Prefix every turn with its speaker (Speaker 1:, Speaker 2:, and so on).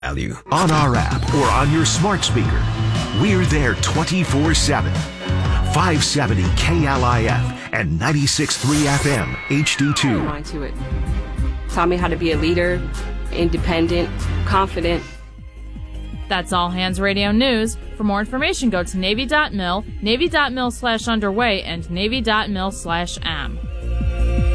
Speaker 1: value on our app or on your smart speaker. We're there 24/7. 570 KLIF and 96.3 FM HD2.
Speaker 2: To it. Taught me how to be a leader, independent, confident.
Speaker 3: That's All Hands Radio News. For more information, go to Navy.mil, Navy.mil/underway, and Navy.mil/am.